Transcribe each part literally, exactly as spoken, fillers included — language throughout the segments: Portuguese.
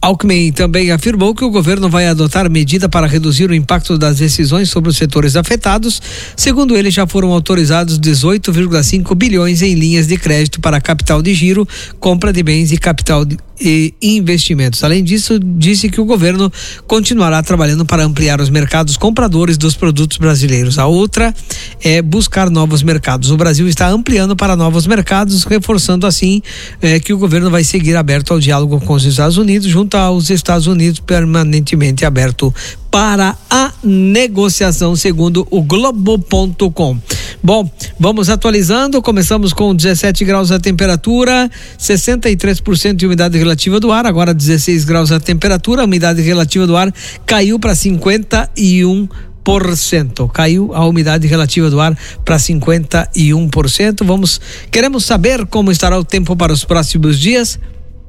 Alckmin também afirmou que o governo vai adotar medida para reduzir o impacto das decisões sobre os setores afetados. Segundo ele, já foram autorizados dezoito vírgula cinco bilhões em linhas de crédito para capital de giro, compra de bens e capital de, e investimentos. Além disso, disse que o governo continuará trabalhando para ampliar os mercados compradores dos produtos brasileiros. A outra é buscar novos mercados. O Brasil está ampliando para novos mercados, reforçando assim eh, que o governo vai seguir aberto ao diálogo com os Estados Unidos, junto aos Estados Unidos permanentemente aberto para a negociação, segundo o Globo ponto com. Bom, vamos atualizando. Começamos com dezessete graus a temperatura, sessenta e três por cento de umidade relativa do ar, agora dezesseis graus a temperatura, a umidade relativa do ar caiu para cinquenta e um por cento. Caiu a umidade relativa do ar para cinquenta e um por cento. Vamos, queremos saber como estará o tempo para os próximos dias.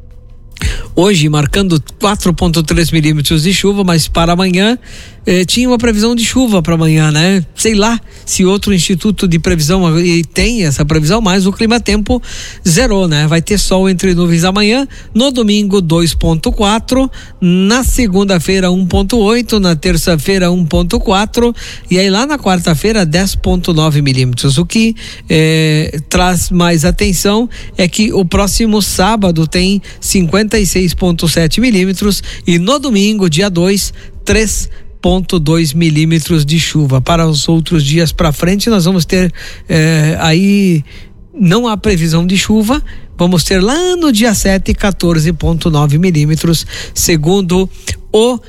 Hoje marcando quatro vírgula três milímetros de chuva, mas para amanhã eh, tinha uma previsão de chuva para amanhã, né? Sei lá se outro instituto de previsão tem essa previsão, mas o Climatempo zerou, né? Vai ter sol entre nuvens amanhã, no domingo dois vírgula quatro, na segunda-feira um vírgula oito, na terça-feira um vírgula quatro e aí lá na quarta-feira dez vírgula nove milímetros. O que eh, traz mais atenção é que o próximo sábado tem cinquenta e seis vírgula sete milímetros e no domingo, dia dois, três vírgula dois milímetros de chuva. Para os outros dias para frente, nós vamos ter eh, aí não há previsão de chuva. Vamos ter lá no dia sete, quatorze vírgula nove milímetros, segundo o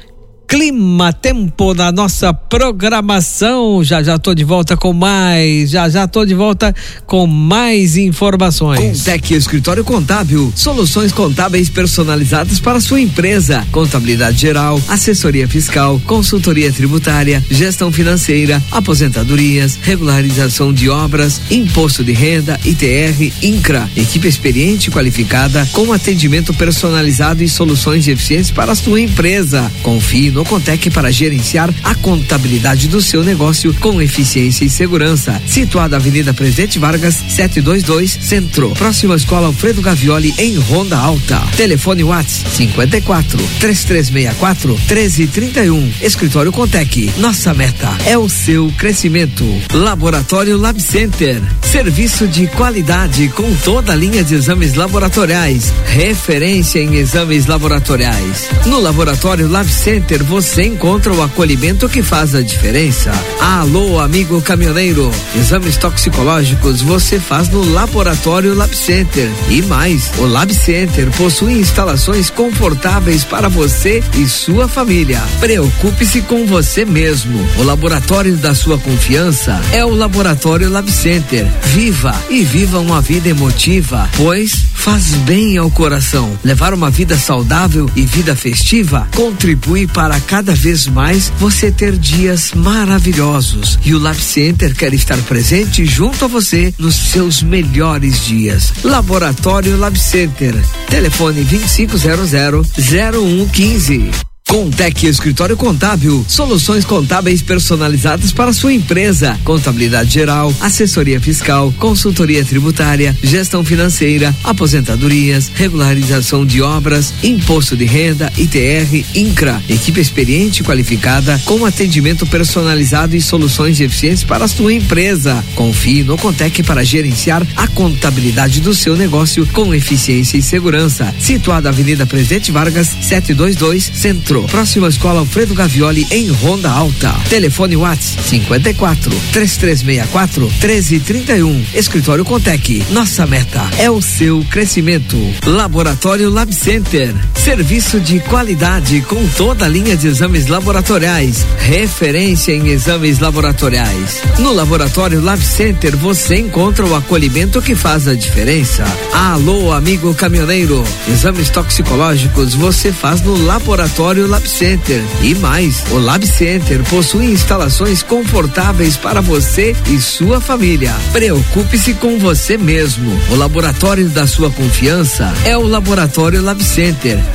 Climatempo da nossa programação. Já já tô de volta com mais, já já tô de volta com mais informações. Contec Escritório Contábil, soluções contábeis personalizadas para sua empresa, contabilidade geral, assessoria fiscal, consultoria tributária, gestão financeira, aposentadorias, regularização de obras, imposto de renda, I T R, INCRA, equipe experiente e qualificada com atendimento personalizado e soluções eficientes para a sua empresa. Confie no Contec para gerenciar a contabilidade do seu negócio com eficiência e segurança. Situado na Avenida Presidente Vargas, setecentos e vinte e dois, Centro. Próxima Escola Alfredo Gavioli, em Ronda Alta. Telefone WhatsApp cinquenta e quatro, três três seis quatro, treze trinta e um. Escritório Contec. Nossa meta é o seu crescimento. Laboratório Lab Center. Serviço de qualidade com toda a linha de exames laboratoriais. Referência em exames laboratoriais. No Laboratório Lab Center você encontra o acolhimento que faz a diferença. Alô, amigo caminhoneiro. Exames toxicológicos você faz no Laboratório Lab Center. E mais, o Lab Center possui instalações confortáveis para você e sua família. Preocupe-se com você mesmo. O laboratório da sua confiança é o Laboratório Lab Center. Viva e viva uma vida emotiva, pois faz bem ao coração. Levar uma vida saudável e vida festiva contribui para cada vez mais você ter dias maravilhosos. E o Lab Center quer estar presente junto a você nos seus melhores dias. Laboratório Lab Center. Telefone vinte e cinco zero zero, zero um um cinco. Contec Escritório Contábil, soluções contábeis personalizadas para a sua empresa, contabilidade geral, assessoria fiscal, consultoria tributária, gestão financeira, aposentadorias, regularização de obras, imposto de renda, I T R, INCRA, equipe experiente e qualificada com atendimento personalizado e soluções eficientes para a sua empresa. Confie no Contec para gerenciar a contabilidade do seu negócio com eficiência e segurança. Situado na Avenida Presidente Vargas, setecentos e vinte e dois, Centro. Próxima Escola Alfredo Gavioli, em Ronda Alta. Telefone WhatsApp cinquenta e quatro, três três seis quatro, treze trinta e um. Escritório Contec. Nossa meta é o seu crescimento. Laboratório Lab Center. Serviço de qualidade com toda a linha de exames laboratoriais. Referência em exames laboratoriais. No Laboratório Lab Center você encontra o acolhimento que faz a diferença. Alô, amigo caminhoneiro. Exames toxicológicos você faz no Laboratório Lab Center. E mais, o Lab Center possui instalações confortáveis para você e sua família. Preocupe-se com você mesmo. O laboratório da sua confiança é o Laboratório Lab Center.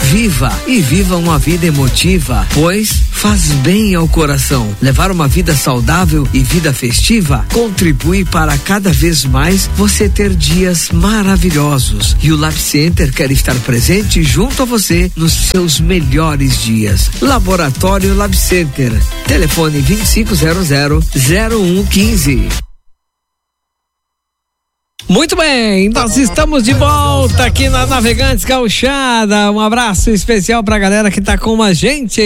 Viva e viva uma vida emotiva, pois faz bem ao coração. Levar uma vida saudável e vida festiva contribui para cada vez mais você ter dias maravilhosos. E o Lab Center quer estar presente junto a você nos seus melhores dias. Laboratório Lab Center. Telefone vinte e cinco zero zero zero um um cinco. Muito bem, nós estamos de volta aqui na Navegantes Gauchada. Um abraço especial pra galera que tá com a gente.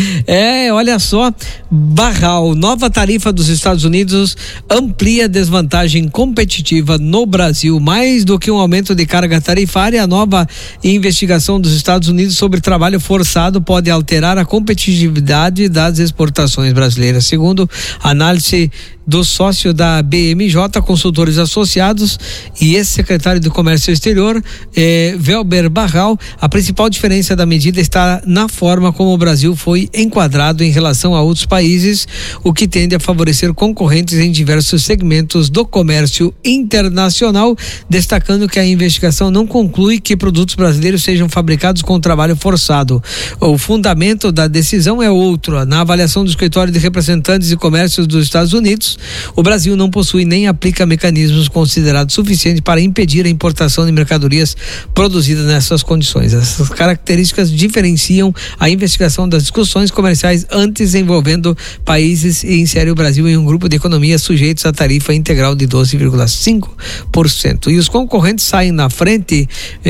É, olha só, Barral, nova tarifa dos Estados Unidos amplia desvantagem competitiva no Brasil. Mais do que um aumento de carga tarifária, a nova investigação dos Estados Unidos sobre trabalho forçado pode alterar a competitividade das exportações brasileiras. Segundo a análise do sócio da B M J Consultores Associados e ex-secretário do Comércio Exterior, eh, Velber Barral, a principal diferença da medida está na forma como o Brasil foi enquadrado em relação a outros países, o que tende a favorecer concorrentes em diversos segmentos do comércio internacional, destacando que a investigação não conclui que produtos brasileiros sejam fabricados com trabalho forçado. O fundamento da decisão é outro. Na avaliação do Escritório de Representantes de Comércio dos Estados Unidos, o Brasil não possui nem aplica mecanismos considerados suficientes para impedir a importação de mercadorias produzidas nessas condições. Essas características diferenciam a investigação das discussões comerciais antes envolvendo países e insere o Brasil em um grupo de economias sujeitos à tarifa integral de doze vírgula cinco por cento. E os concorrentes saem na frente,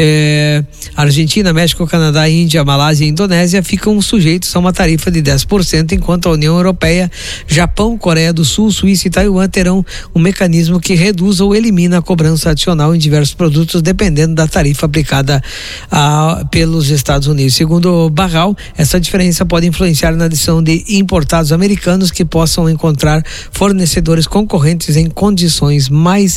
eh, Argentina, México, Canadá, Índia, Malásia e Indonésia ficam sujeitos a uma tarifa de dez por cento, enquanto a União Europeia, Japão, Coreia do Sul, Suíça e Taiwan terão um mecanismo que reduz ou elimina a cobrança adicional em diversos produtos, dependendo da tarifa aplicada a, pelos Estados Unidos. Segundo Barral, essa diferença pode influenciar na adição de importados americanos que possam encontrar fornecedores concorrentes em condições mais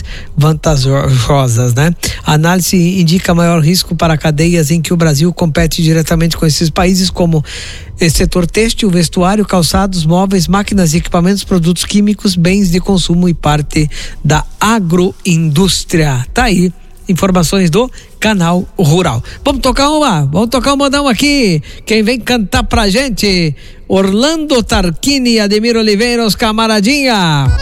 vantajosas, né? A análise indica maior risco para cadeias em que o Brasil compete diretamente com esses países, como setor têxtil, vestuário, calçados, móveis, máquinas e equipamentos, produtos químicos, bens de consumo e parte da agroindústria. Tá aí, informações do Canal Rural. Vamos tocar uma, vamos tocar um modão aqui. Quem vem cantar pra gente? Orlando Tarquini e Ademir Oliveira, os camaradinha.